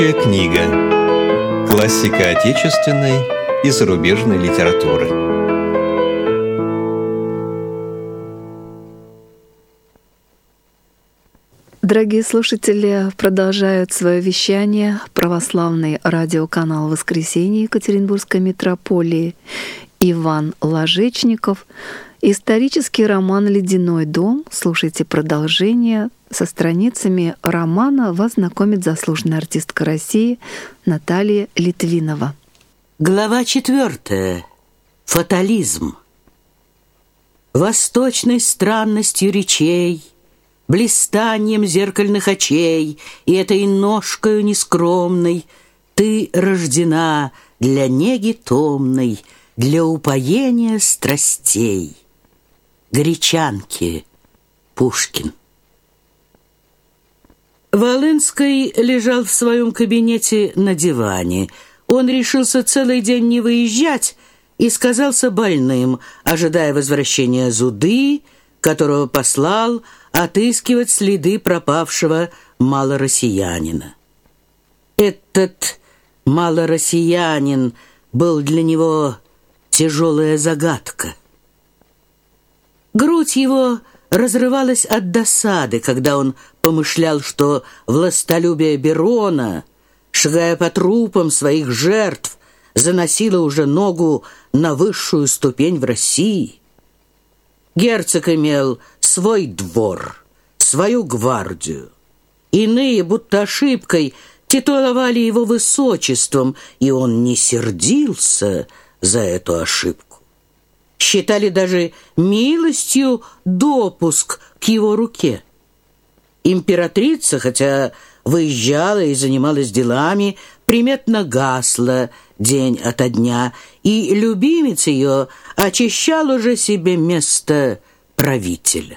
Книга. Классика отечественной и зарубежной литературы. Дорогие слушатели, продолжают свое вещание православный радиоканал «Воскресенье» Екатеринбургской митрополии Иван Ложечников. Исторический роман «Ледяной дом». Слушайте продолжение. Со страницами романа вас знакомит заслуженная артистка России Наталья Литвинова. Глава 4. Фатализм. Восточной странностью речей, блистанием зеркальных очей и этой ножкою нескромной ты рождена для неги томной, для упоения страстей. Гречанки. Пушкин. Волынский лежал в своем кабинете на диване. Он решился целый день не выезжать и сказался больным, ожидая возвращения Зуды, которого послал отыскивать следы пропавшего малороссиянина. Этот малороссиянин был для него тяжелая загадка. Грудь его разрывалась от досады, когда он помышлял, что властолюбие Берона, шагая по трупам своих жертв, заносило уже ногу на высшую ступень в России. Герцог имел свой двор, свою гвардию. Иные, будто ошибкой, титуловали его высочеством, и он не сердился за эту ошибку. Считали даже милостью допуск к его руке. Императрица, хотя выезжала и занималась делами, приметно гасла день ото дня, и любимец ее очищал уже себе место правителя.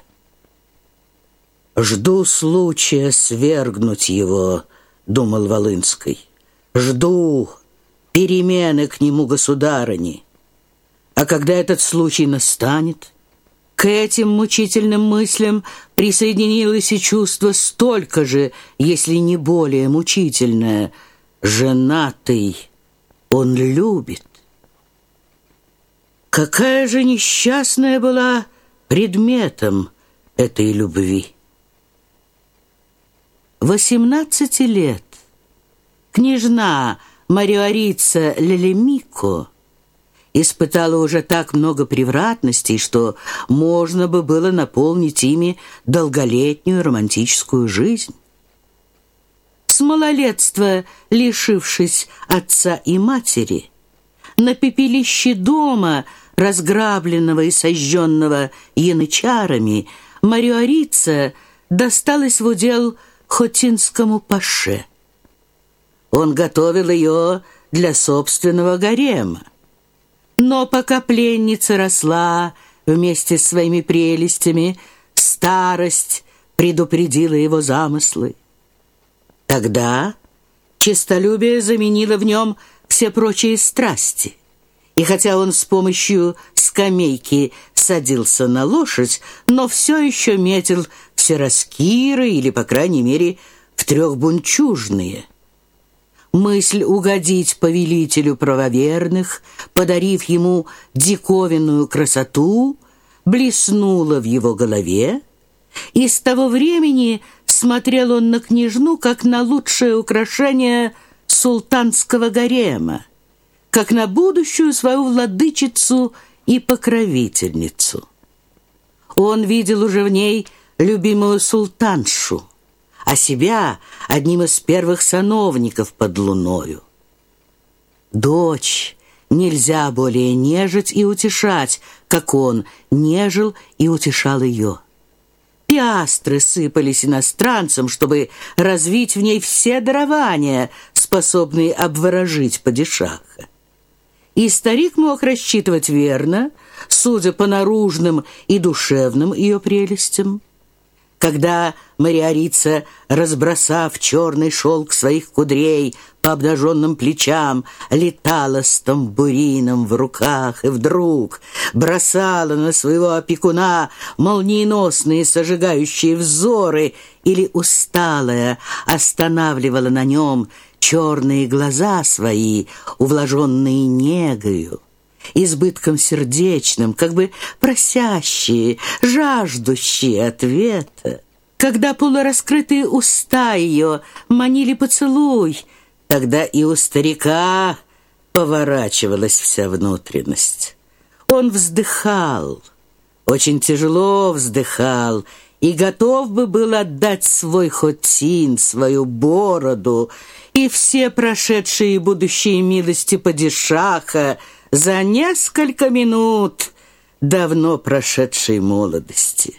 «Жду случая свергнуть его», — думал Волынский. «Жду перемены к нему государыни. А когда этот случай настанет?» К этим мучительным мыслям присоединилось и чувство столько же, если не более мучительное. Женатый он любит. Какая же несчастная была предметом этой любви. 18 лет княжна Мариорица Лелемико испытала уже так много превратностей, что можно бы было наполнить ими долголетнюю романтическую жизнь. С малолетства, лишившись отца и матери, на пепелище дома, разграбленного и сожженного янычарами, Мариорица досталась в удел хотинскому паше. Он готовил ее для собственного гарема. Но пока пленница росла вместе с своими прелестями, старость предупредила его замыслы. Тогда честолюбие заменило в нем все прочие страсти, и хотя он с помощью скамейки садился на лошадь, но все еще метил в сираскиры или, по крайней мере, в трехбунчужные. Мысль угодить повелителю правоверных, подарив ему диковинную красоту, блеснула в его голове, и с того времени смотрел он на княжну как на лучшее украшение султанского гарема, как на будущую свою владычицу и покровительницу. Он видел уже в ней любимую султаншу, а себя одним из первых сановников под луною. Дочь нельзя более нежить и утешать, как он нежил и утешал ее. Пиастры сыпались иностранцам, чтобы развить в ней все дарования, способные обворожить падишаха. И старик мог рассчитывать верно, судя по наружным и душевным ее прелестям. Когда Мариорица, разбросав черный шелк своих кудрей по обнаженным плечам, летала с тамбурином в руках и вдруг бросала на своего опекуна молниеносные сожигающие взоры или усталая останавливала на нем черные глаза свои, увлаженные негою, избытком сердечным, как бы просящие, жаждущие ответа. Когда полураскрытые уста ее манили поцелуй, тогда и у старика поворачивалась вся внутренность. Он вздыхал, очень тяжело вздыхал, и готов бы был отдать свой хотин, свою бороду и все прошедшие и будущие милости падишаха за несколько минут давно прошедшей молодости.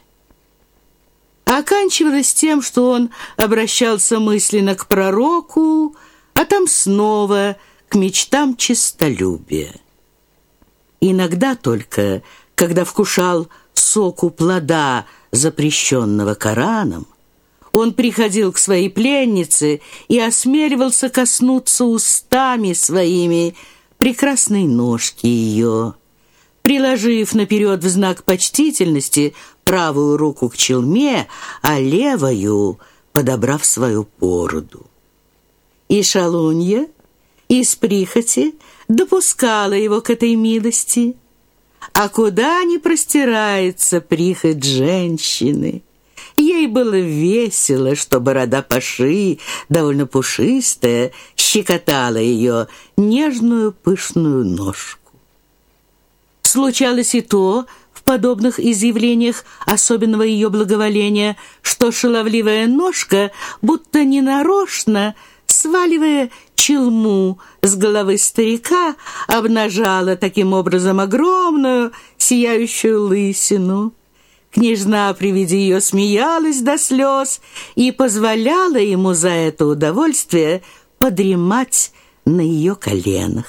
Оканчивалось тем, что он обращался мысленно к пророку, а там снова к мечтам честолюбия. Иногда только, когда вкушал соку плода, запрещенного Кораном, он приходил к своей пленнице и осмеливался коснуться устами своими прекрасной ножки ее, приложив наперед в знак почтительности правую руку к челме, а левую подобрав свою бороду. И шалунья из прихоти допускала его к этой милости. А куда ни простирается прихоть женщины? Ей было весело, что борода Паши, довольно пушистая, щекотала ее нежную пышную ножку. Случалось и то в подобных изъявлениях особенного ее благоволения, что шаловливая ножка, будто ненарочно, сваливая челму с головы старика, обнажала таким образом огромную сияющую лысину. Княжна при виде ее смеялась до слез и позволяла ему за это удовольствие подремать на ее коленах.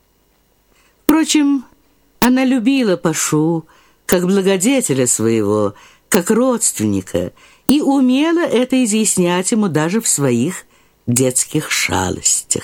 Впрочем, она любила Пашу как благодетеля своего, как родственника, и умела это изъяснять ему даже в своих детских шалостях.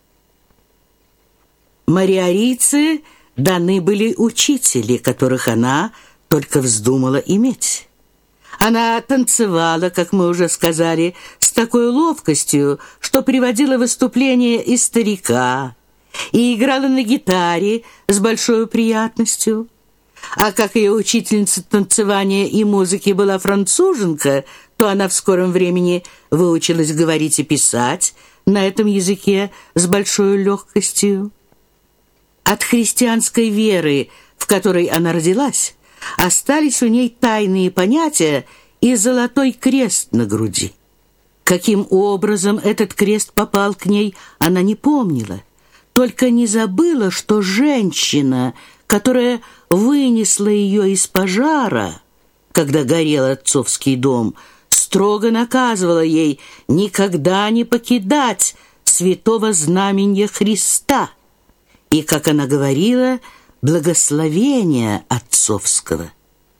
Мариорице даны были учители, которых она только вздумала иметь. Она танцевала, как мы уже сказали, с такой ловкостью, что приводила выступление и старика, и играла на гитаре с большой приятностью. А как ее учительница танцевания и музыки была француженка, то она в скором времени выучилась говорить и писать на этом языке с большой легкостью. От христианской веры, в которой она родилась, остались у ней тайные понятия и золотой крест на груди. Каким образом этот крест попал к ней, она не помнила, только не забыла, что женщина, которая вынесла ее из пожара, когда горел отцовский дом, строго наказывала ей никогда не покидать святого знамения Христа и, как она говорила, благословения отцовского.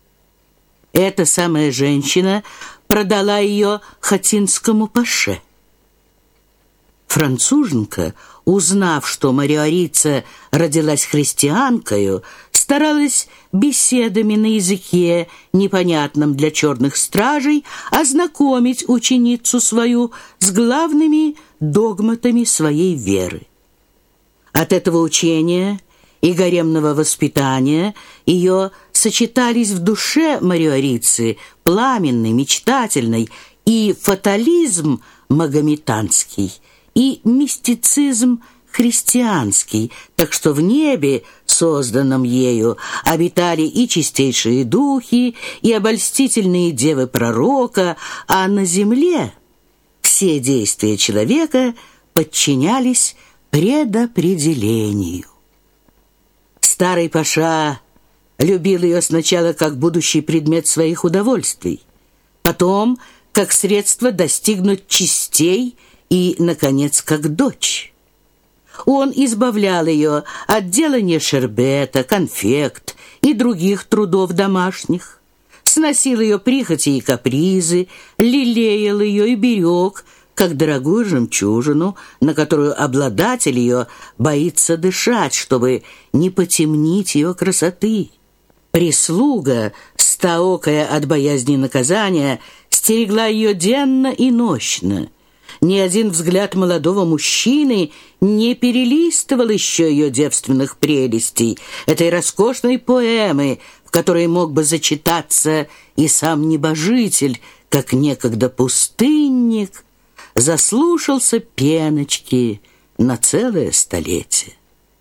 Эта самая женщина продала ее хатинскому паше. Француженка, узнав, что Мариорица родилась христианкою, старалась беседами на языке, непонятном для черных стражей, ознакомить ученицу свою с главными догматами своей веры. От этого учения и гаремного воспитания ее сочетались в душе Мариорицы пламенный, мечтательный и фатализм магометанский, и мистицизм христианский, так что в небе, созданном ею, обитали и чистейшие духи, и обольстительные девы пророка, а на земле все действия человека подчинялись предопределению. Старый паша любил ее сначала как будущий предмет своих удовольствий, потом как средство достигнуть частей и, наконец, как дочь. Он избавлял ее от делания шербета, конфект и других трудов домашних, сносил ее прихоти и капризы, лелеял ее и берег, как дорогую жемчужину, на которую обладатель ее боится дышать, чтобы не потемнить ее красоты. Прислуга, стаокая от боязни наказания, стерегла ее денно и нощно. Ни один взгляд молодого мужчины не перелистывал еще ее девственных прелестей, этой роскошной поэмы, в которой мог бы зачитаться и сам небожитель, как некогда пустынник, заслушался пеночки на целое столетие.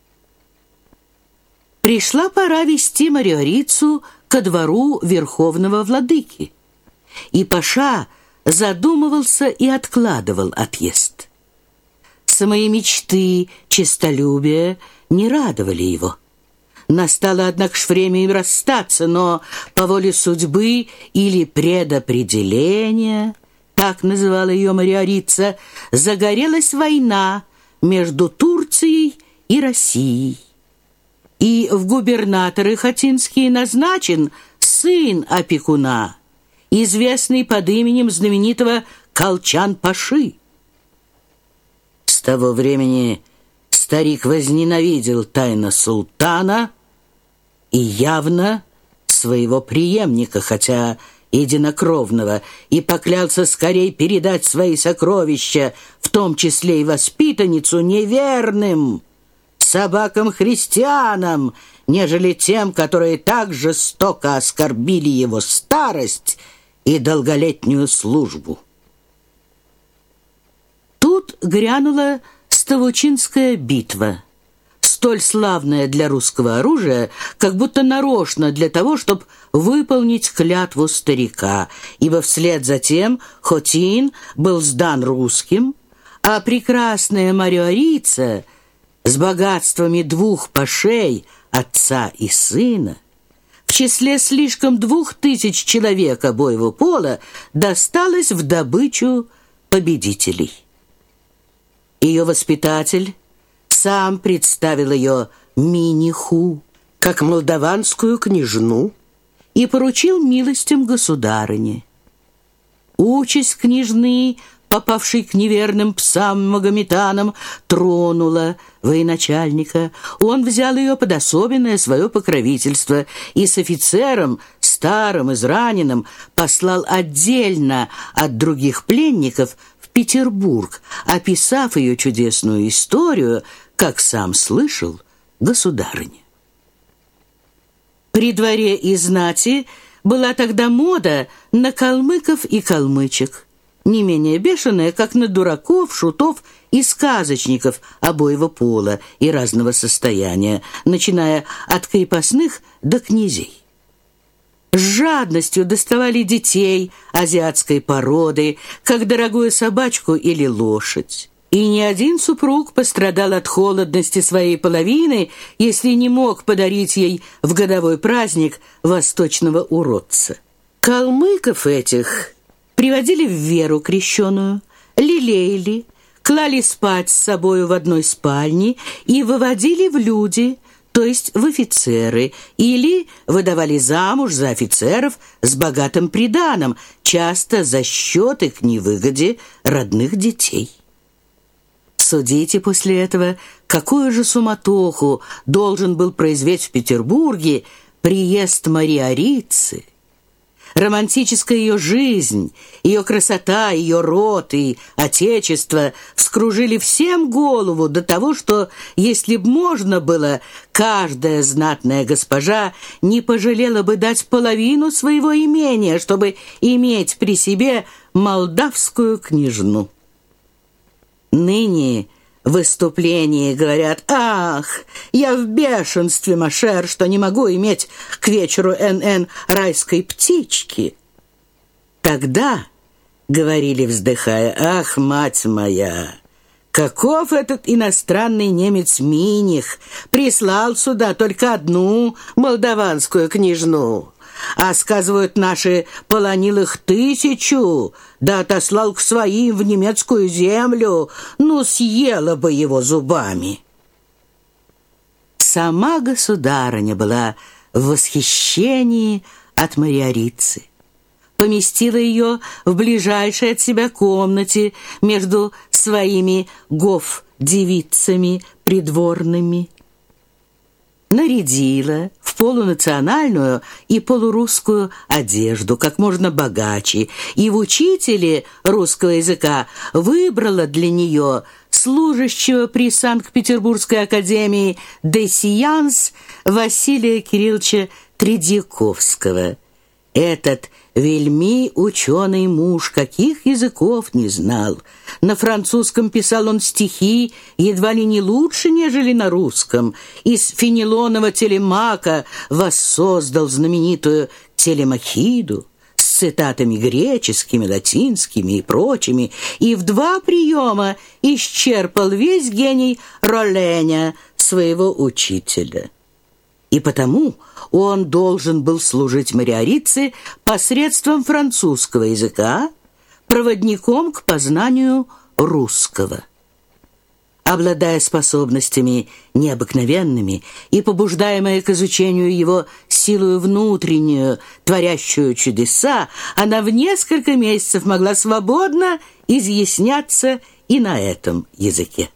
Пришла пора вести Мариорицу ко двору верховного владыки, и паша задумывался и откладывал отъезд. Самые мечты честолюбия не радовали его. Настало, однако ж, время им расстаться, но по воле судьбы или предопределения, так называла ее Мариорица, загорелась война между Турцией и Россией. И в губернаторы хатинские назначен сын опекуна, известный под именем знаменитого Колчан-паши. С того времени старик возненавидел тайно султана и явно своего преемника, хотя единокровного, и поклялся скорей передать свои сокровища, в том числе и воспитанницу, неверным собакам-христианам, нежели тем, которые так жестоко оскорбили его старость и долголетнюю службу. Тут грянула Ставучинская битва, столь славная для русского оружия, как будто нарочно для того, чтобы выполнить клятву старика, ибо вслед за тем Хотин был сдан русским, а прекрасная Мариорица с богатствами двух пашей, отца и сына, в числе слишком 2000 человек обоего пола, досталась в добычу победителей. Ее воспитатель сам представил ее Миниху как молдаванскую княжну и поручил милостям государыне. Участь княжны, попавшей к неверным псам-магометанам, тронула военачальника. Он взял ее под особенное свое покровительство и с офицером, старым израненным, послал отдельно от других пленников в Петербург, описав ее чудесную историю, как сам слышал государыня. При дворе и знати была тогда мода на калмыков и калмычек, не менее бешеная, как на дураков, шутов и сказочников обоего пола и разного состояния, начиная от крепостных до князей. С жадностью доставали детей азиатской породы, как дорогую собачку или лошадь. И ни один супруг пострадал от холодности своей половины, если не мог подарить ей в годовой праздник восточного уродца. Калмыков этих приводили в веру крещеную, лелеяли, клали спать с собою в одной спальне и выводили в люди, то есть в офицеры, или выдавали замуж за офицеров с богатым приданым, часто за счет и к невыгоде родных детей. Судите после этого, какую же суматоху должен был произвести в Петербурге приезд Мариорицы. Романтическая ее жизнь, ее красота, ее род и отечество вскружили всем голову до того, что, если б можно было, каждая знатная госпожа не пожалела бы дать половину своего имения, чтобы иметь при себе молдавскую княжну. Ныне в выступлении говорят: «Ах, я в бешенстве, Машер, что не могу иметь к вечеру НН райской птички». Тогда говорили, вздыхая: «Ах, мать моя, каков этот иностранный немец Миних прислал сюда только одну молдаванскую княжну, а, сказывают, наши полонил их 1000, да отослал к своим в немецкую землю, ну, съела бы его зубами». Сама государыня была в восхищении от Мариорицы. Поместила ее в ближайшей от себя комнате между своими гоф-девицами придворными. нарядила в полунациональную и полурусскую одежду, как можно богаче, и в учителе русского языка выбрала для нее служащего при Санкт-Петербургской академии де Сиянс Василия Кирилловича Тредьяковского. Этот вельми ученый муж каких языков не знал. На французском писал он стихи едва ли не лучше, нежели на русском. Из фенелонового телемака воссоздал знаменитую телемахиду с цитатами греческими, латинскими и прочими, и в 2 приема исчерпал весь гений Ролленя, своего учителя. И потому он должен был служить Мариорице посредством французского языка, проводником к познанию русского. Обладая способностями необыкновенными и побуждаемая к изучению его силою внутреннюю, творящую чудеса, она в несколько месяцев могла свободно изъясняться и на этом языке.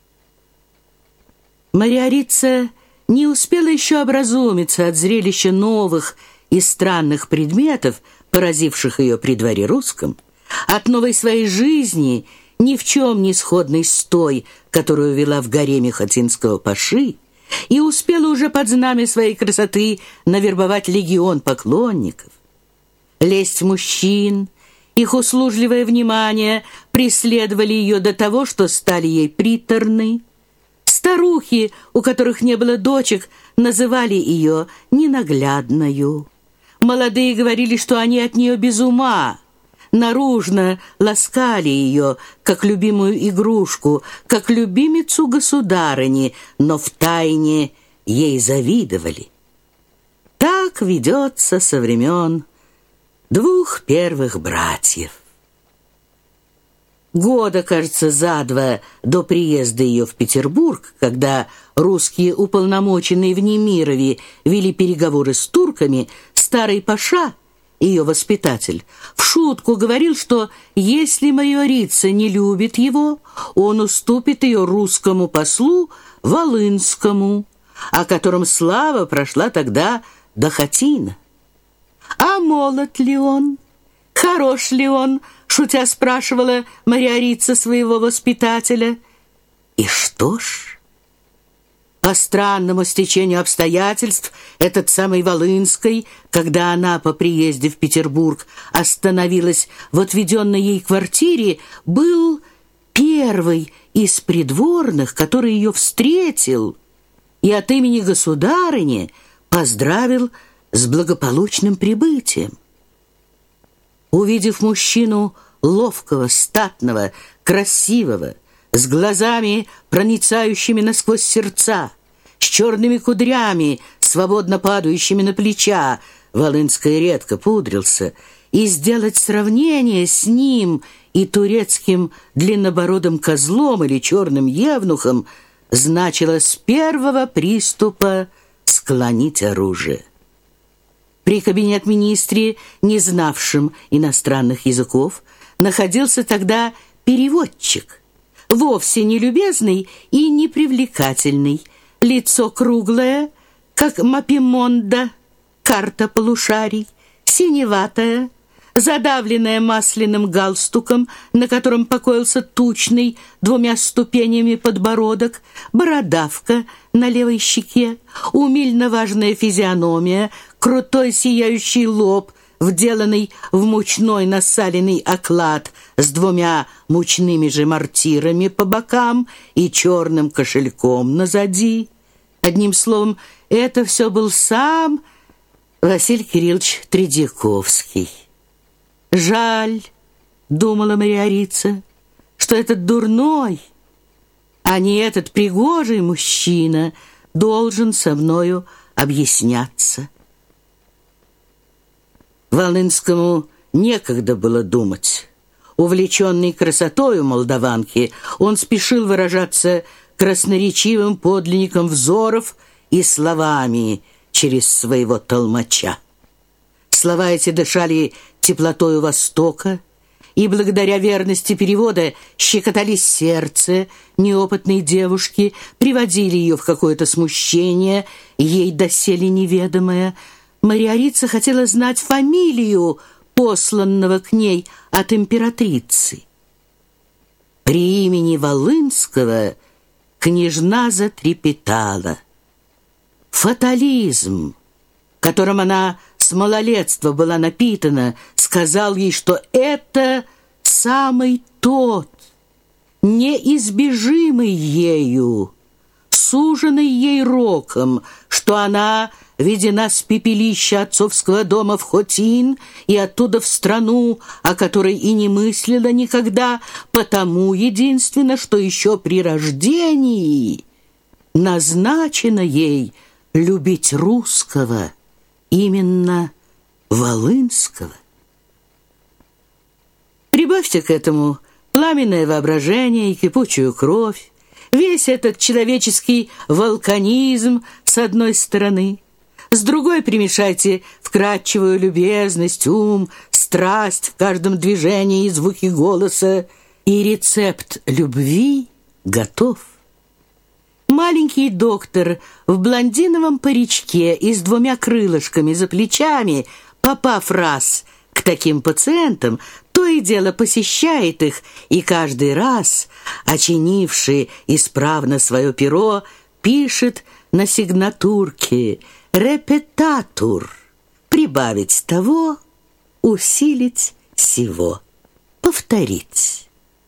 Мариорица не успела еще образумиться от зрелища новых и странных предметов, поразивших ее при дворе русском, от новой своей жизни, ни в чем не сходной с той, которую вела в гареме хатинского паши, и успела уже под знамя своей красоты навербовать легион поклонников. Лесть мужчин, их услужливое внимание преследовали ее до того, что стали ей приторны. Старухи, у которых не было дочек, называли ее ненаглядною. Молодые говорили, что они от нее без ума. Наружно ласкали ее, как любимую игрушку, как любимицу государыни, но втайне ей завидовали. Так ведется со времен 2 первых братьев. Года, кажется, за 2 до приезда ее в Петербург, когда русские уполномоченные в Немирове вели переговоры с турками, старый паша, ее воспитатель, в шутку говорил, что если Мариорица не любит его, он уступит ее русскому послу Волынскому, о котором слава прошла тогда до Хатина. «А молод ли он? Хорош ли он?» — шутя спрашивала Мариорица своего воспитателя. И что ж, по странному стечению обстоятельств, этот самый Волынский, когда она по приезде в Петербург остановилась в отведенной ей квартире, был первый из придворных, который ее встретил и от имени государыни поздравил с благополучным прибытием. Увидев мужчину ловкого, статного, красивого, с глазами, проницающими насквозь сердца, с черными кудрями, свободно падающими на плеча, Волынский редко пудрился, и сделать сравнение с ним и турецким длиннобородым козлом или черным евнухом значило с первого приступа склонить оружие. При кабинет-министре, не знавшем иностранных языков, находился тогда переводчик, вовсе не любезный и не привлекательный, лицо круглое, как маппимонда, карта полушарий, синеватое, задавленное масляным галстуком, на котором покоился тучный 2 ступенями подбородок, бородавка на левой щеке, умильно важная физиономия, крутой сияющий лоб, вделанный в мучной насаленный оклад с 2 мучными же мортирами по бокам и черным кошельком назади. Одним словом, это все был сам Василий Кириллович Тредьяковский. «Жаль, — думала Мариорица, — что этот дурной, а не этот пригожий мужчина должен со мною объясняться». Волынскому некогда было думать. Увлеченный красотою молдаванки, он спешил выражаться красноречивым подлинником взоров и словами через своего толмача. Слова эти дышали теплотою Востока, и благодаря верности перевода щекотались сердце неопытной девушки, приводили ее в какое-то смущение, ей доселе неведомое. Мариорица хотела знать фамилию посланного к ней от императрицы. При имени Волынского княжна затрепетала. Фатализм, которым она с малолетства была напитана, сказал ей, что это самый тот, неизбежимый ею, суженный ей роком, что она ведена с пепелища отцовского дома в Хотин и оттуда в страну, о которой и не мыслила никогда, потому единственно, что еще при рождении назначено ей любить русского, именно Волынского. Прибавьте к этому пламенное воображение и кипучую кровь, весь этот человеческий вулканизм с одной стороны, с другой примешайте вкрадчивую любезность, ум, страсть в каждом движении и звуке голоса, и рецепт любви готов. Маленький доктор в блондиновом паричке и с двумя крылышками за плечами, попав раз к таким пациентам, то и дело посещает их, и каждый раз, очинивший исправно свое перо, пишет на сигнатурке «репетатур» — прибавить того, усилить сего, повторить.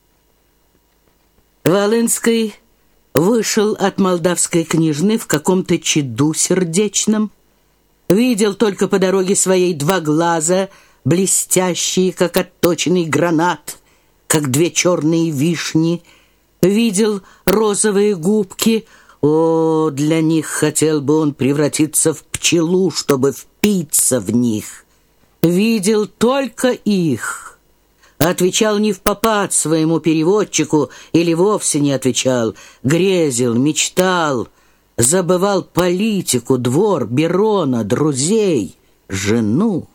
Волынский вышел от молдавской княжны в каком-то чаду сердечном, видел только по дороге своей два глаза, блестящие, как отточенный гранат, как две черные вишни, видел розовые губки. О, для них хотел бы он превратиться в пчелу, чтобы впиться в них. Видел только их. Отвечал не впопад своему переводчику или вовсе не отвечал. Грезил, мечтал, забывал политику, двор, Берона, друзей, жену.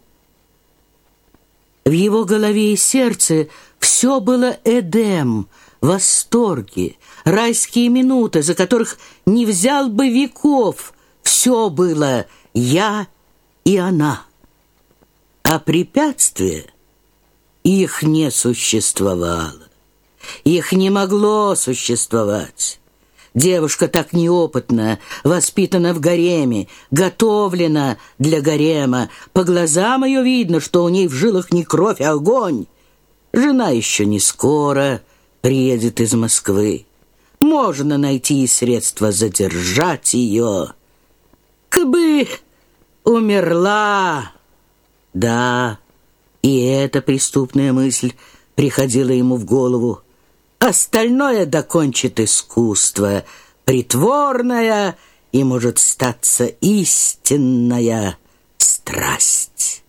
В его голове и сердце все было Эдем, восторги, райские минуты, за которых не взял бы веков. Все было я и она. А препятствия их не существовало. Их не могло существовать. Девушка так неопытна, воспитана в гареме, готовлена для гарема. По глазам ее видно, что у ней в жилах не кровь, а огонь. Жена еще не скоро приедет из Москвы. Можно найти средства задержать ее. Кабы умерла. Да, и эта преступная мысль приходила ему в голову. Остальное докончит искусство, притворная и, может, статься истинная страсть.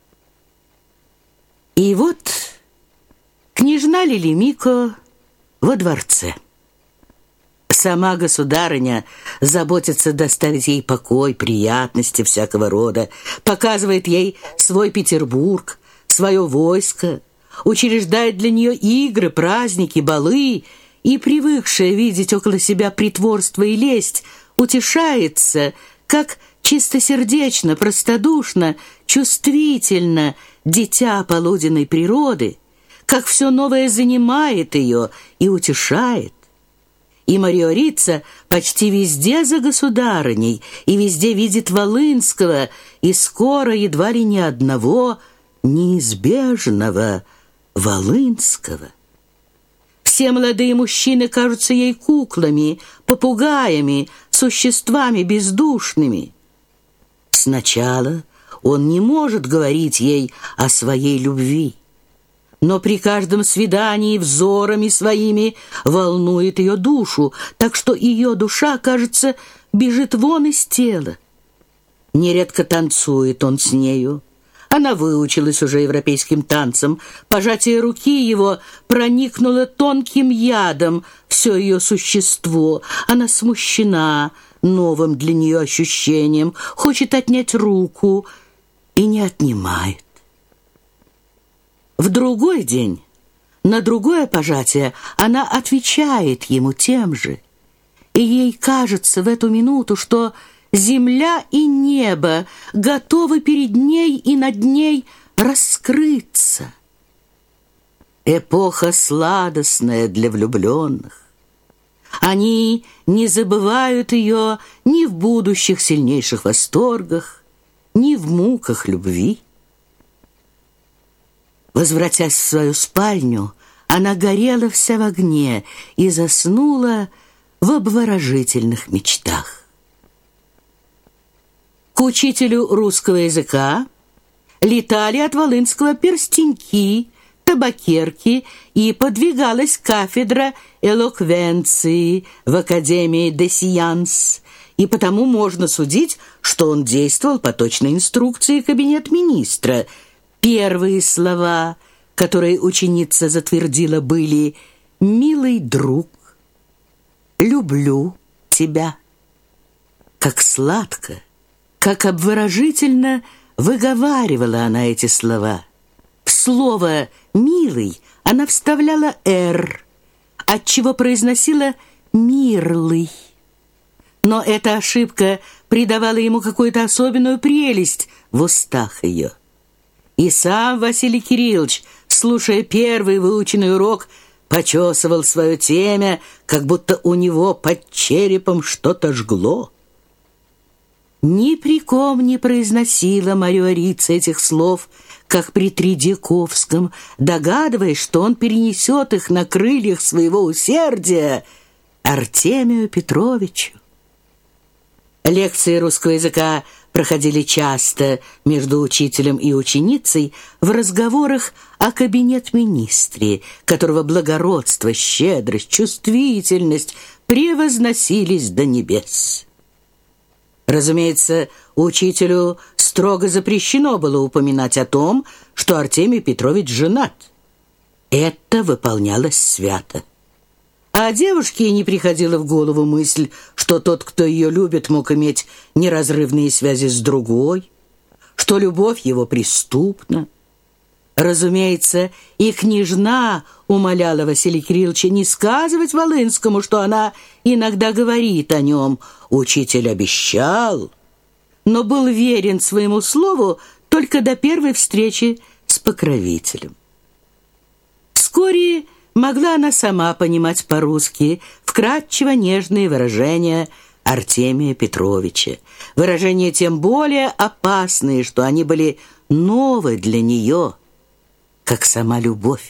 И вот княжна Лилимико во дворце. Сама государыня заботится доставить ей покой, приятности всякого рода, показывает ей свой Петербург, свое войско, учреждает для нее игры, праздники, балы, и, привыкшая видеть около себя притворство и лесть, утешается, как чистосердечно, простодушно, чувствительно дитя полуденной природы, как все новое занимает ее и утешает. И Мариорица почти везде за государыней, и везде видит Волынского, и скоро едва ли ни одного неизбежного Волынского. Все молодые мужчины кажутся ей куклами, попугаями, существами бездушными. Сначала он не может говорить ей о своей любви, но при каждом свидании взорами своими волнует ее душу, так что ее душа, кажется, бежит вон из тела. Нередко танцует он с нею. Она выучилась уже европейским танцам. Пожатие руки его проникнуло тонким ядом все ее существо. Она смущена новым для нее ощущением, хочет отнять руку и не отнимает. В другой день на другое пожатие она отвечает ему тем же. И ей кажется в эту минуту, что земля и небо готовы перед ней и над ней раскрыться. Эпоха сладостная для влюбленных. Они не забывают ее ни в будущих сильнейших восторгах, ни в муках любви. Возвратясь в свою спальню, она горела вся в огне и заснула в обворожительных мечтах. К учителю русского языка летали от Волынского перстеньки, табакерки, и подвигалась кафедра элоквенции в Академии де Сианс, и потому можно судить, что он действовал по точной инструкции кабинет министра. Первые слова, которые ученица затвердила, были «Милый друг, люблю тебя». Как сладко, как обворожительно выговаривала она эти слова. В слово «милый» она вставляла «р», отчего произносила «мирлый». Но эта ошибка придавала ему какую-то особенную прелесть в устах ее. И сам Василий Кириллович, слушая первый выученный урок, почесывал свое темя, как будто у него под черепом что-то жгло. Ни при ком не произносила Марья Рица этих слов, как при Тредьяковском, догадываясь, что он перенесет их на крыльях своего усердия Артемию Петровичу. Лекции русского языка проходили часто между учителем и ученицей в разговорах о кабинет-министре, которого благородство, щедрость, чувствительность превозносились до небес. Разумеется, учителю строго запрещено было упоминать о том, что Артемий Петрович женат. Это выполнялось свято. А девушке и не приходила в голову мысль, что тот, кто ее любит, мог иметь неразрывные связи с другой, что любовь его преступна. Разумеется, и княжна умоляла Василия Кирилловича не сказывать Волынскому, что она иногда говорит о нем. Учитель обещал, но был верен своему слову только до первой встречи с покровителем. Вскоре могла она сама понимать по-русски вкратчиво нежные выражения Артемия Петровича, выражения тем более опасные, что они были новы для нее, как сама любовь.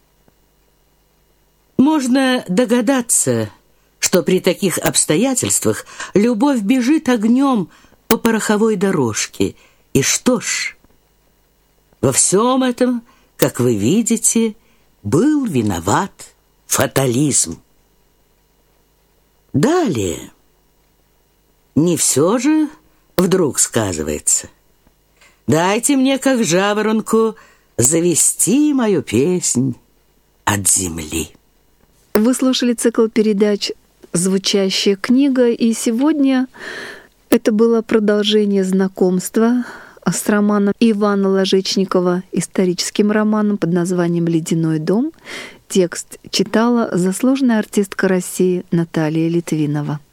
Можно догадаться, что при таких обстоятельствах любовь бежит огнем по пороховой дорожке. И что ж, во всем этом, как вы видите, был виноват фатализм. Далее. Не все же вдруг сказывается. Дайте мне, как жаворонку, завести мою песнь от земли. Вы слушали цикл передач «Звучащая книга», и сегодня это было продолжение знакомства с романом Ивана Ложечникова, историческим романом под названием «Ледяной дом». Текст читала заслуженная артистка России Наталья Литвинова.